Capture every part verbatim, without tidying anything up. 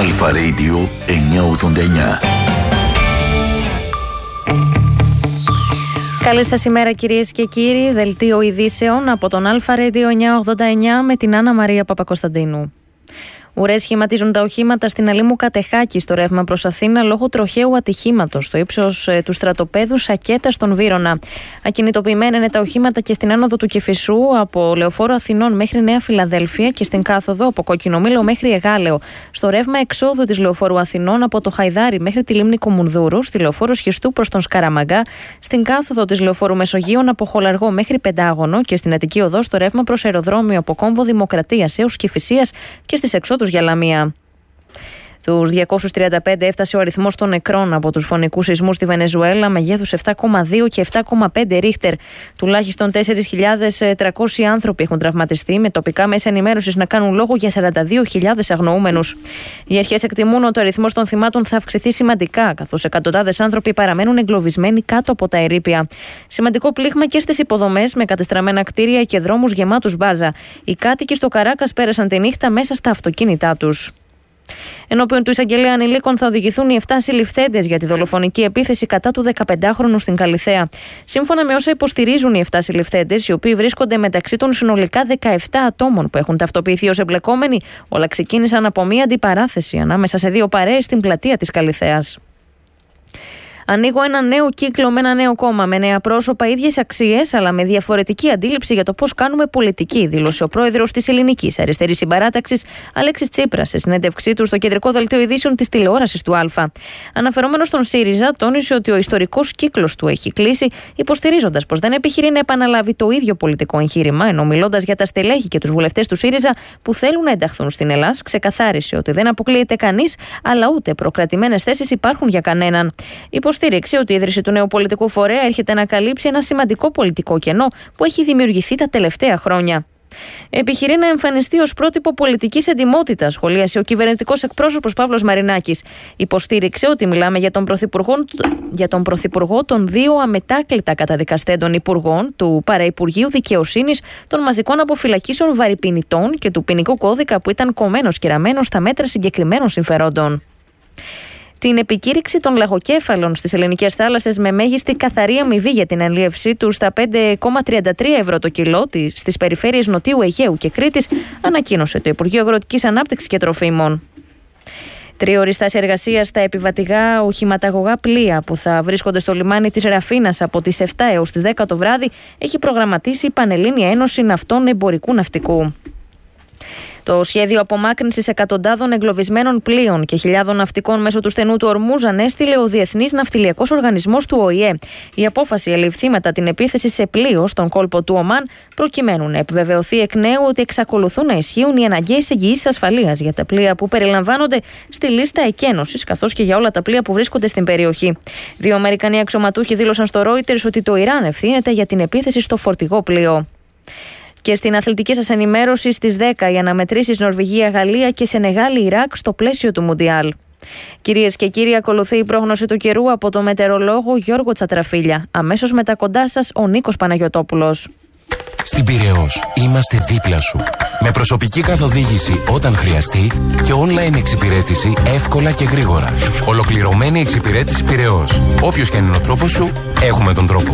Αλφα Radio εννιακόσια ογδόντα εννιά. Καλή σας ημέρα κυρίες και κύριοι, δελτίο ειδήσεων από τον Αλφα Radio εννιακόσια ογδόντα εννιά με την Άννα Μαρία Παπακοσταντίνου. Ουρές σχηματίζουν τα οχήματα στην Αλήμου Κατεχάκη στο ρεύμα προς Αθήνα λόγω τροχαίου ατυχήματος στο ύψος ε, του στρατοπέδου Σακέτα στον Βύρωνα. Ακινητοποιημένα είναι τα οχήματα και στην άνοδο του Κηφισού από Λεωφόρο Αθηνών μέχρι Νέα Φιλαδέλφια και στην κάθοδο από Κοκκινομήλο μέχρι Εγάλεο. Στο ρεύμα εξόδου της Λεωφόρου Αθηνών από το Χαϊδάρι μέχρι τη λίμνη Κομουνδούρου, στη Λεωφόρο Σχιστού προς τον Σκαραμαγκά, στην κάθοδο της Λεωφόρου Μεσογείων από Χολαργό μέχρι Πεντάγωνο και στην Αττική Οδό στο ρεύμα προς αεροδρόμιο από Κόμβο Δημοκρατίας έως Κηφισίας και στις εξόδους για Λαμία. Τους διακόσιους τριάντα πέντε έφτασε ο αριθμός των νεκρών από τους φωνικούς σεισμούς στη Βενεζουέλα μεγέθους επτά κόμμα δύο και επτά κόμμα πέντε ρίχτερ. Τουλάχιστον τέσσερις χιλιάδες τριακόσιοι άνθρωποι έχουν τραυματιστεί, με τοπικά μέσα ενημέρωσης να κάνουν λόγο για σαράντα δύο χιλιάδες αγνοούμενους. Οι αρχές εκτιμούν ότι ο αριθμός των θυμάτων θα αυξηθεί σημαντικά, καθώς εκατοντάδες άνθρωποι παραμένουν εγκλωβισμένοι κάτω από τα ερείπια. Σημαντικό πλήγμα και στις υποδομές, με κατεστραμμένα κτίρια και δρόμους γεμάτους μπάζα. Οι κάτοικοι στο Καράκας πέρασαν τη νύχτα μέσα στα αυτοκίνητά τους. Ενώπιον του εισαγγελέα ανηλίκων θα οδηγηθούν οι επτά συλληφθέντες για τη δολοφονική επίθεση κατά του δεκαπεντάχρονου στην Καλιθέα. Σύμφωνα με όσα υποστηρίζουν οι επτά συλληφθέντες, οι οποίοι βρίσκονται μεταξύ των συνολικά δεκαεπτά ατόμων που έχουν ταυτοποιηθεί ως εμπλεκόμενοι, όλα ξεκίνησαν από μία αντιπαράθεση ανάμεσα σε δύο παρέες στην πλατεία της Καλιθέας. Ανοίγω ένα νέο κύκλο με ένα νέο κόμμα, με νέα πρόσωπα, ίδιες αξίες, αλλά με διαφορετική αντίληψη για το πώς κάνουμε πολιτική, δήλωσε ο πρόεδρος της Ελληνικής Αριστερής Συμπαράταξης, Αλέξης Τσίπρας, σε συνέντευξή του στο κεντρικό δελτίο ειδήσεων της τηλεόρασης του Α. Αναφερόμενος στον ΣΥΡΙΖΑ, τόνισε ότι ο ιστορικός κύκλος του έχει κλείσει, υποστηρίζοντας πως δεν επιχειρεί να επαναλάβει το ίδιο πολιτικό εγχείρημα, ενώ μιλώντας για τα στελέχη και τους βουλευτές του ΣΥΡΙΖΑ που θέλουν να ενταχθούν στην Ελλάδα, ξεκαθάρισε ότι δεν αποκλείεται κανείς, αλλά ούτε προκρατημένες θέσεις υπάρχουν για κανέναν. Υποστήριξε ότι η ίδρυση του νέου πολιτικού φορέα έρχεται να καλύψει ένα σημαντικό πολιτικό κενό που έχει δημιουργηθεί τα τελευταία χρόνια. Επιχειρεί να εμφανιστεί ως πρότυπο πολιτικής εντιμότητας, σχολίασε ο κυβερνητικός εκπρόσωπος Παύλος Μαρινάκης. Υποστήριξε ότι μιλάμε για τον πρωθυπουργό, για τον πρωθυπουργό των δύο αμετάκλητα καταδικαστέντων υπουργών, του Παραυπουργείου Δικαιοσύνης, των μαζικών αποφυλακίσεων βαρυπινητών και του ποινικού κώδικα που ήταν κομμένος και ραμμένος στα μέτρα συγκεκριμένων συμφερόντων. Την επικήρυξη των λαγοκέφαλων στις ελληνικές θάλασσες με μέγιστη καθαρή αμοιβή για την αλίευσή του στα πέντε κόμμα τριάντα τρία ευρώ το κιλό στις περιφέρειες Νοτιού Αιγαίου και Κρήτης ανακοίνωσε το Υπουργείο Αγροτικής Ανάπτυξης και Τροφίμων. Τριώρη στάση εργασίας στα επιβατηγά οχηματαγωγά πλοία που θα βρίσκονται στο λιμάνι της Ραφίνας από τις επτά έως τις δέκα το βράδυ έχει προγραμματίσει η Πανελλήνια Ένωση Ναυτών Εμπορικού Ναυτικού. Το σχέδιο απομάκρυνσης εκατοντάδων εγκλωβισμένων πλοίων και χιλιάδων ναυτικών μέσω του στενού του Ορμούζ ανέστειλε ο Διεθνής Ναυτιλιακός Οργανισμός του ΟΗΕ. Η απόφαση ελήφθη μετά την επίθεση σε πλοίο στον κόλπο του Ομάν, προκειμένου να επιβεβαιωθεί εκ νέου ότι εξακολουθούν να ισχύουν οι αναγκαίες εγγυήσεις ασφαλείας για τα πλοία που περιλαμβάνονται στη λίστα εκένωσης, καθώς και για όλα τα πλοία που βρίσκονται στην περιοχή. Δύο Αμερικανοί αξιωματούχοι δήλωσαν στο Reuters ότι το Ιράν ευθύνεται για την επίθεση στο φορτηγό πλοίο. Και στην αθλητική σας ενημέρωση, στις δέκα οι αναμετρήσεις Νορβηγία, Γαλλία και Σενεγάλη, Ιράκ στο πλαίσιο του Μουντιάλ. Κυρίες και κύριοι, ακολουθεί η πρόγνωση του καιρού από το μετεωρολόγο Γιώργο Τσατραφίλια. Αμέσως μετά κοντά σας ο Νίκος Παναγιωτόπουλος. Στην Πειραιώς είμαστε δίπλα σου. Με προσωπική καθοδήγηση όταν χρειαστεί και online εξυπηρέτηση εύκολα και γρήγορα. Ολοκληρωμένη εξυπηρέτηση Πειραιώς. Όποιος και αν είναι ο τρόπος σου, έχουμε τον τρόπο.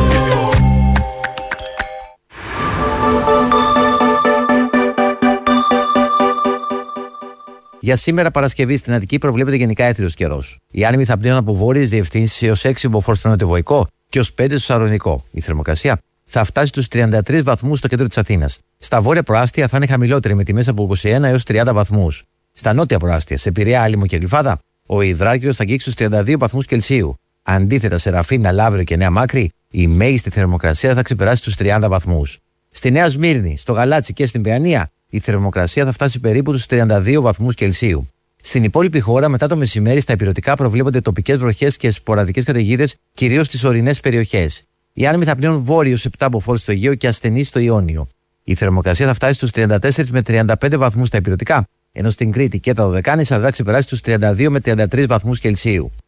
Για σήμερα Παρασκευή στην Αττική προβλέπεται γενικά έθριος καιρός. Οι άνεμοι θα πνέουν από βόρειες διευθύνσεις έως έξι μποφόρ στο νοτιοβοϊκό και ως πέντε στο σαρονικό. Η θερμοκρασία θα φτάσει στους τριάντα τρεις βαθμούς στο κέντρο της Αθήνας. Στα βόρεια προάστια θα είναι χαμηλότερη με τιμές από είκοσι ένα έως τριάντα βαθμούς. Στα νότια προάστια, σε Πειραιά, Άλυμο και Γλυφάδα, ο υδράργυρος θα αγγίξει στους τριάντα δύο βαθμούς Κελσίου. Αντίθετα, σε Ραφίνα, Λαύριο και Νέα Μάκρη, η μέγιστη θερμοκρασία θα ξεπεράσει τους τριάντα βαθμούς. Στη Νέα Σμύρνη, στο Γαλάτσι και στην Παιανία, η θερμοκρασία θα φτάσει περίπου τους τριάντα δύο βαθμούς Κελσίου. Στην υπόλοιπη χώρα, μετά το μεσημέρι, στα ηπειρωτικά προβλέπονται τοπικές βροχές και σποραδικές καταιγίδες, κυρίως στις ορεινές περιοχές. Οι άνεμοι θα πνέουν βόρειος επτά μποφόρ στο Αιγαίο και ασθενείς στο Ιόνιο. Η θερμοκρασία θα φτάσει στους τριάντα τέσσερα με τριάντα πέντε βαθμούς στα ηπειρωτικά, ενώ στην Κρήτη και τα Δωδεκάνησα θα ξεπεράσει τους τριάντα δύο με τριάντα τρεις βαθμούς Κελσίου.